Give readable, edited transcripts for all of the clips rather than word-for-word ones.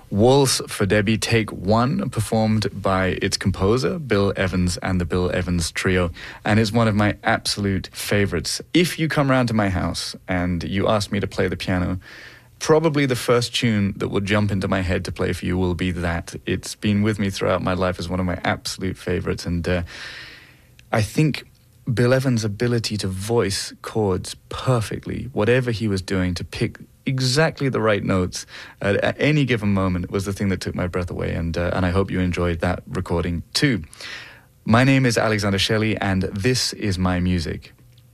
Waltz for Debbie, Take One, performed by its composer, Bill Evans and the Bill Evans Trio, and is one of my absolute favorites. If you come round to my house and you ask me to play the piano, probably the first tune that will jump into my head to play for you will be that. It's been with me throughout my life as one of my absolute favorites, and I think Bill Evans' ability to voice chords perfectly, whatever he was doing, to pick exactly the right notes at any given moment, was the thing that took my breath away, and I hope you enjoyed that recording too. My name is Alexander Shelley, and this is my music.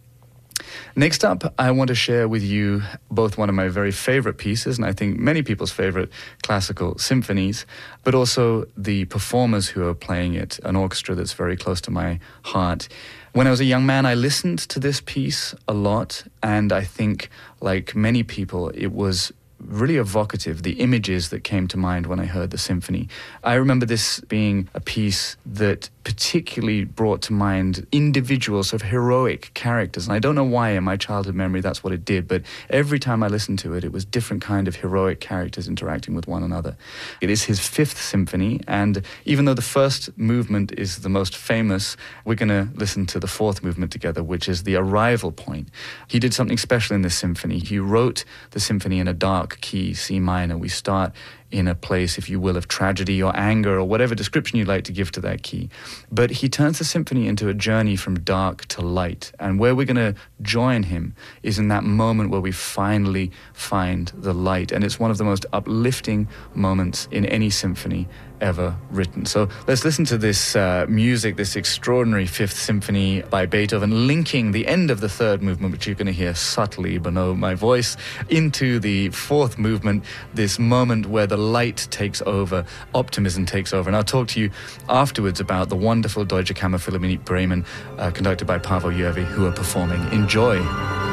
Next up, I want to share with you both one of my very favorite pieces, and I think many people's favorite classical symphonies, but also the performers who are playing it, an orchestra that's very close to my heart. When I was a young man, I listened to this piece a lot, and I think, like many people, it was really evocative, the images that came to mind when I heard the symphony. I remember this being a piece that particularly brought to mind individual sort of heroic characters. And I don't know why in my childhood memory that's what it did, but every time I listened to it, it was different kind of heroic characters interacting with one another. It is his fifth symphony, and even though the first movement is the most famous, we're going to listen to the fourth movement together, which is the arrival point. He did something special in this symphony. He wrote the symphony in a dark key, C minor. We start in a place, if you will, of tragedy or anger or whatever description you'd like to give to that key. But he turns the symphony into a journey from dark to light. And where we're going to join him is in that moment where we finally find the light. And it's one of the most uplifting moments in any symphony ever written. So let's listen to this music, this extraordinary Fifth Symphony by Beethoven, linking the end of the third movement, which you're going to hear subtly below my voice, into the fourth movement, this moment where the light takes over, optimism takes over. And I'll talk to you afterwards about the wonderful Deutsche Kammerphilharmonie Bremen, conducted by Paavo Järvi, who are performing. Enjoy.